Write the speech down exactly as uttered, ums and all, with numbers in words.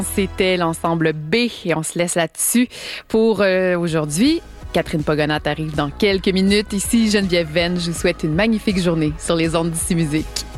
C'était l'ensemble B et on se laisse là-dessus pour euh, aujourd'hui. Catherine Pogonat arrive dans quelques minutes. Ici Geneviève Venn, je vous souhaite une magnifique journée sur les ondes d'Ici Musique.